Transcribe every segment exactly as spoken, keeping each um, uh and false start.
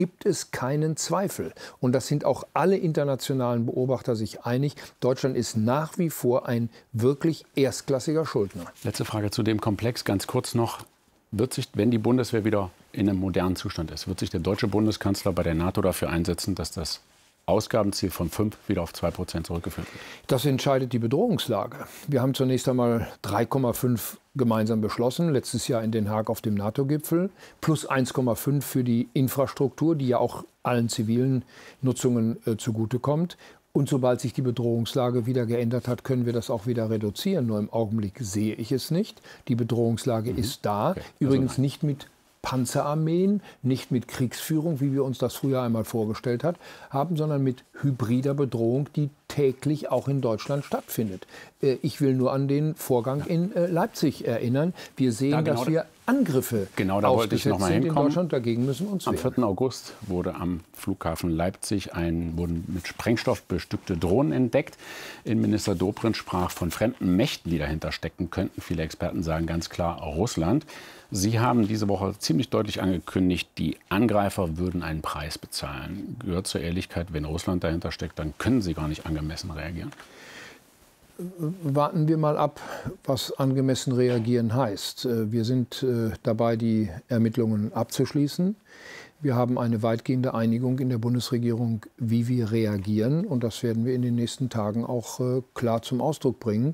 gibt es keinen Zweifel. Und das sind auch alle internationalen Beobachter sich einig. Deutschland ist nach wie vor ein wirklich erstklassiger Schuldner. Letzte Frage zu dem Komplex, ganz kurz noch. Wird sich, wenn die Bundeswehr wieder in einem modernen Zustand ist, wird sich der deutsche Bundeskanzler bei der NATO dafür einsetzen, dass das Ausgabenziel von fünf wieder auf zwei Prozent zurückgeführt wird? Das entscheidet die Bedrohungslage. Wir haben zunächst einmal drei Komma fünf gemeinsam beschlossen, letztes Jahr in Den Haag auf dem NATO-Gipfel, plus eins Komma fünf für die Infrastruktur, die ja auch allen zivilen Nutzungen äh, zugutekommt. Und sobald sich die Bedrohungslage wieder geändert hat, können wir das auch wieder reduzieren. Nur im Augenblick sehe ich es nicht. Die Bedrohungslage mhm. ist da. Okay. Übrigens also nicht mit Panzerarmeen, nicht mit Kriegsführung, wie wir uns das früher einmal vorgestellt hat, haben, sondern mit hybrider Bedrohung, die täglich auch in Deutschland stattfindet. Äh, ich will nur an den Vorgang in äh, Leipzig erinnern. Wir sehen, ja, genau, dass wir Angriffe genau, da wollte ich noch mal sind in Deutschland. Dagegen müssen wir uns wehren. Am vierten August wurde am Flughafen Leipzig ein, wurden mit Sprengstoff bestückte Drohnen entdeckt. Innenminister Dobrindt sprach von fremden Mächten, die dahinter stecken könnten. Viele Experten sagen ganz klar Russland. Sie haben diese Woche ziemlich deutlich angekündigt, die Angreifer würden einen Preis bezahlen. Gehört zur Ehrlichkeit, wenn Russland dahinter steckt, dann können sie gar nicht angemessen reagieren. Warten wir mal ab, was angemessen reagieren heißt. Wir sind dabei, die Ermittlungen abzuschließen. Wir haben eine weitgehende Einigung in der Bundesregierung, wie wir reagieren. Und das werden wir in den nächsten Tagen auch klar zum Ausdruck bringen.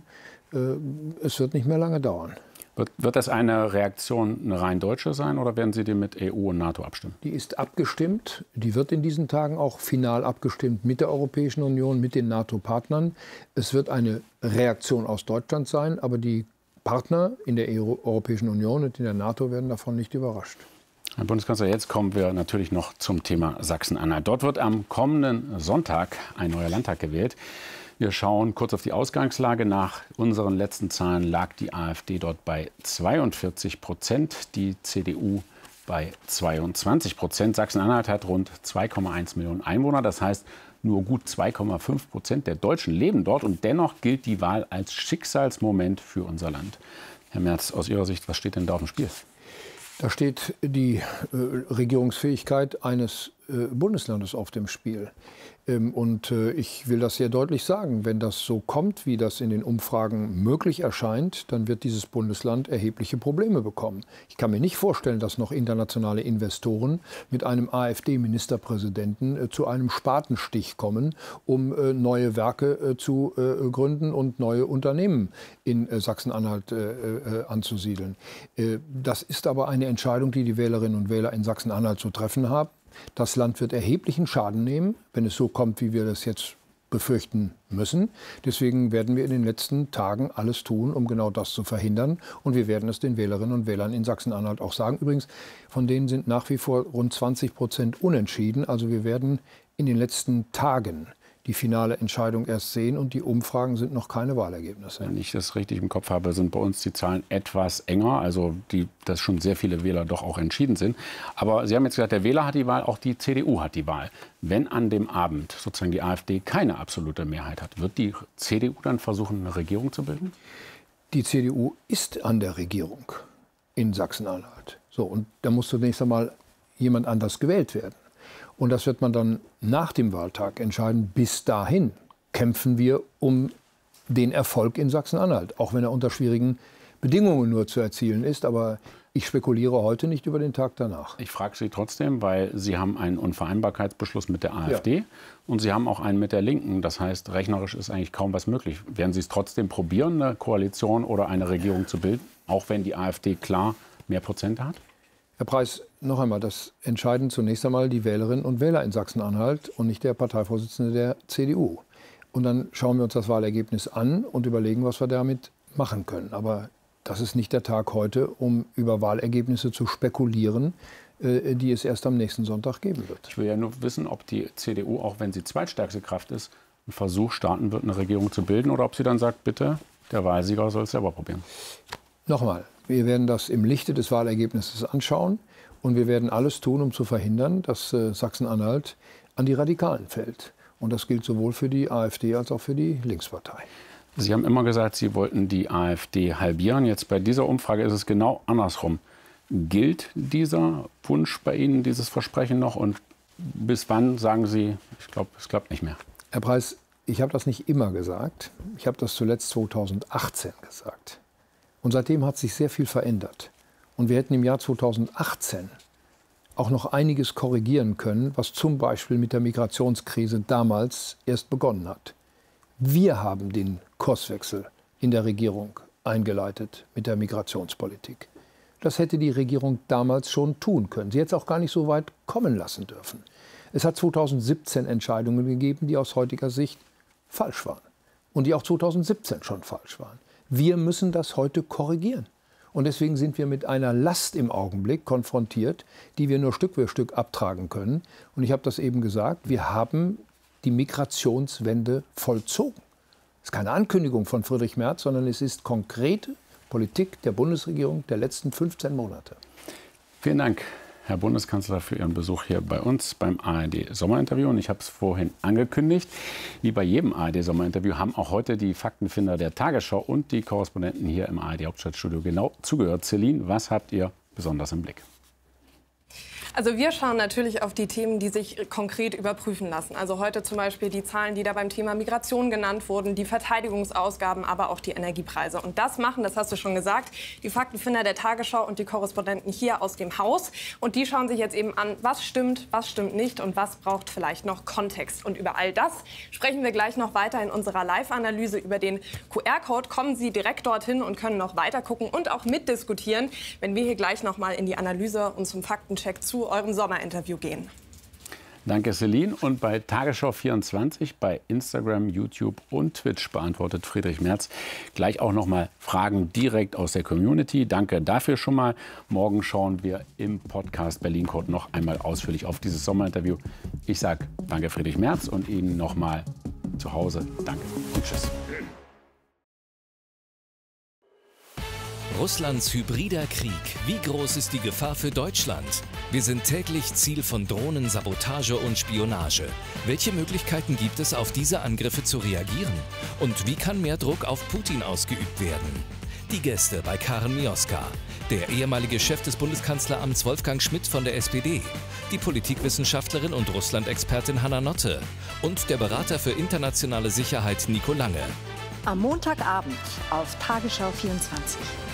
Es wird nicht mehr lange dauern. Wird, wird das eine Reaktion, eine rein deutsche sein, oder werden Sie die mit E U und NATO abstimmen? Die ist abgestimmt. Die wird in diesen Tagen auch final abgestimmt mit der Europäischen Union, mit den NATO-Partnern. Es wird eine Reaktion aus Deutschland sein, aber die Partner in der Europäischen Union und in der NATO werden davon nicht überrascht. Herr Bundeskanzler, jetzt kommen wir natürlich noch zum Thema Sachsen-Anhalt. Dort wird am kommenden Sonntag ein neuer Landtag gewählt. Wir schauen kurz auf die Ausgangslage. Nach unseren letzten Zahlen lag die AfD dort bei zweiundvierzig Prozent, die C D U bei zweiundzwanzig Prozent. Sachsen-Anhalt hat rund zwei Komma eins Millionen Einwohner. Das heißt, nur gut zwei Komma fünf Prozent der Deutschen leben dort. Und dennoch gilt die Wahl als Schicksalsmoment für unser Land. Herr Merz, aus Ihrer Sicht, was steht denn da auf dem Spiel? Da steht die äh, Regierungsfähigkeit eines äh, Bundeslandes auf dem Spiel. Ähm, und äh, ich will das sehr deutlich sagen, wenn das so kommt, wie das in den Umfragen möglich erscheint, dann wird dieses Bundesland erhebliche Probleme bekommen. Ich kann mir nicht vorstellen, dass noch internationale Investoren mit einem AfD-Ministerpräsidenten äh, zu einem Spatenstich kommen, um äh, neue Werke äh, zu äh, gründen und neue Unternehmen in äh, Sachsen-Anhalt äh, äh, anzusiedeln. Äh, das ist aber eine Entscheidung, die die Wählerinnen und Wähler in Sachsen-Anhalt zu treffen haben. Das Land wird erheblichen Schaden nehmen, wenn es so kommt, wie wir das jetzt befürchten müssen. Deswegen werden wir in den letzten Tagen alles tun, um genau das zu verhindern. Und wir werden es den Wählerinnen und Wählern in Sachsen-Anhalt auch sagen. Übrigens, von denen sind nach wie vor rund zwanzig Prozent unentschieden. Also wir werden in den letzten Tagen die finale Entscheidung erst sehen, und die Umfragen sind noch keine Wahlergebnisse. Wenn ich das richtig im Kopf habe, sind bei uns die Zahlen etwas enger, also die, dass schon sehr viele Wähler doch auch entschieden sind. Aber Sie haben jetzt gesagt, der Wähler hat die Wahl, auch die C D U hat die Wahl. Wenn an dem Abend sozusagen die AfD keine absolute Mehrheit hat, wird die C D U dann versuchen, eine Regierung zu bilden? Die C D U ist an der Regierung in Sachsen-Anhalt. So, und da muss zunächst einmal jemand anders gewählt werden. Und das wird man dann nach dem Wahltag entscheiden. Bis dahin kämpfen wir um den Erfolg in Sachsen-Anhalt, auch wenn er unter schwierigen Bedingungen nur zu erzielen ist. Aber ich spekuliere heute nicht über den Tag danach. Ich frage Sie trotzdem, weil Sie haben einen Unvereinbarkeitsbeschluss mit der AfD, ja, und Sie haben auch einen mit der Linken. Das heißt, rechnerisch ist eigentlich kaum was möglich. Werden Sie es trotzdem probieren, eine Koalition oder eine Regierung zu bilden, auch wenn die AfD klar mehr Prozente hat? Herr Preis, noch einmal, das entscheiden zunächst einmal die Wählerinnen und Wähler in Sachsen-Anhalt und nicht der Parteivorsitzende der C D U. Und dann schauen wir uns das Wahlergebnis an und überlegen, was wir damit machen können. Aber das ist nicht der Tag heute, um über Wahlergebnisse zu spekulieren, äh, die es erst am nächsten Sonntag geben wird. Ich will ja nur wissen, ob die C D U, auch wenn sie zweitstärkste Kraft ist, einen Versuch starten wird, eine Regierung zu bilden, oder ob sie dann sagt, bitte, der Wahlsieger soll es selber probieren. Nochmal. Wir werden das im Lichte des Wahlergebnisses anschauen, und wir werden alles tun, um zu verhindern, dass äh, Sachsen-Anhalt an die Radikalen fällt. Und das gilt sowohl für die AfD als auch für die Linkspartei. Sie haben immer gesagt, Sie wollten die AfD halbieren. Jetzt bei dieser Umfrage ist es genau andersrum. Gilt dieser Wunsch bei Ihnen, dieses Versprechen noch? Und bis wann sagen Sie, ich glaube, es klappt nicht mehr? Herr Preis, ich habe das nicht immer gesagt. Ich habe das zuletzt zweitausendachtzehn gesagt. Und seitdem hat sich sehr viel verändert. Und wir hätten im Jahr zweitausendachtzehn auch noch einiges korrigieren können, was zum Beispiel mit der Migrationskrise damals erst begonnen hat. Wir haben den Kurswechsel in der Regierung eingeleitet mit der Migrationspolitik. Das hätte die Regierung damals schon tun können. Sie hätte es auch gar nicht so weit kommen lassen dürfen. Es hat zweitausendsiebzehn Entscheidungen gegeben, die aus heutiger Sicht falsch waren und die auch zweitausendsiebzehn schon falsch waren. Wir müssen das heute korrigieren. Und deswegen sind wir mit einer Last im Augenblick konfrontiert, die wir nur Stück für Stück abtragen können. Und ich habe das eben gesagt, wir haben die Migrationswende vollzogen. Das ist keine Ankündigung von Friedrich Merz, sondern es ist konkrete Politik der Bundesregierung der letzten fünfzehn Monate. Vielen Dank, Herr Bundeskanzler, für Ihren Besuch hier bei uns beim A R D-Sommerinterview. Und ich habe es vorhin angekündigt, wie bei jedem A R D-Sommerinterview haben auch heute die Faktenfinder der Tagesschau und die Korrespondenten hier im A R D-Hauptstadtstudio genau zugehört. Celine, was habt ihr besonders im Blick? Also wir schauen natürlich auf die Themen, die sich konkret überprüfen lassen. Also heute zum Beispiel die Zahlen, die da beim Thema Migration genannt wurden, die Verteidigungsausgaben, aber auch die Energiepreise. Und das machen, das hast du schon gesagt, die Faktenfinder der Tagesschau und die Korrespondenten hier aus dem Haus. Und die schauen sich jetzt eben an, was stimmt, was stimmt nicht und was braucht vielleicht noch Kontext. Und über all das sprechen wir gleich noch weiter in unserer Live-Analyse. Über den Q R-Code kommen Sie direkt dorthin und können noch weiter gucken und auch mitdiskutieren, wenn wir hier gleich noch mal in die Analyse und zum Faktencheck zu eurem Sommerinterview gehen. Danke, Celine. Und bei Tagesschau vierundzwanzig, bei Instagram, YouTube und Twitch beantwortet Friedrich Merz gleich auch noch mal Fragen direkt aus der Community. Danke dafür schon mal. Morgen schauen wir im Podcast Berlin Code noch einmal ausführlich auf dieses Sommerinterview. Ich sage danke, Friedrich Merz, und Ihnen noch mal zu Hause danke und tschüss. Russlands hybrider Krieg. Wie groß ist die Gefahr für Deutschland? Wir sind täglich Ziel von Drohnen, Sabotage und Spionage. Welche Möglichkeiten gibt es, auf diese Angriffe zu reagieren? Und wie kann mehr Druck auf Putin ausgeübt werden? Die Gäste bei Karen Mioska. Der ehemalige Chef des Bundeskanzleramts Wolfgang Schmidt von der S P D. Die Politikwissenschaftlerin und Russland-Expertin Hanna Notte. Und der Berater für internationale Sicherheit Nico Lange. Am Montagabend auf Tagesschau vierundzwanzig.